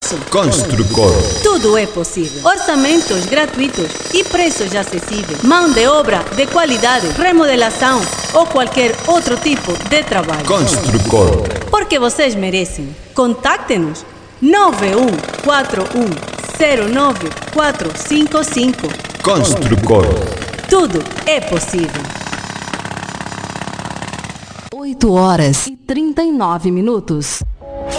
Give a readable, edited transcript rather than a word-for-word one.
espaço. Construcor. Tudo é possível. Orçamentos gratuitos e preços acessíveis. Mão de obra de qualidade, remodelação ou qualquer outro tipo de trabalho. Construcor. Porque vocês merecem. Contacte-nos 9141095455. Construcor. Tudo é possível. 8 horas e 39 minutos.